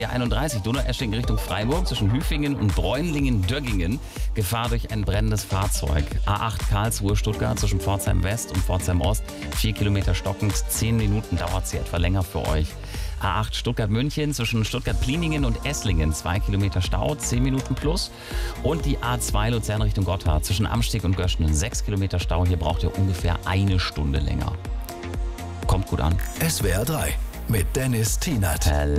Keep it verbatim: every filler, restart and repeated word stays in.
einunddreißig Donaueschingen Richtung Freiburg zwischen Hüfingen und Bräunlingen-Döggingen. Gefahr durch ein brennendes Fahrzeug. A acht Karlsruhe-Stuttgart zwischen Pforzheim West und Pforzheim Ost. Vier Kilometer stockend, zehn Minuten dauert sie etwa länger für euch. A acht Stuttgart-München zwischen Stuttgart-Pliningen und Esslingen. Zwei Kilometer Stau, zehn Minuten plus. Und die A zwei Luzern Richtung Gotthard zwischen Amsteg und Göschenen. Sechs Kilometer Stau. Hier braucht ihr ungefähr eine Stunde länger. Kommt gut an. S W R drei mit Dennis Tienert.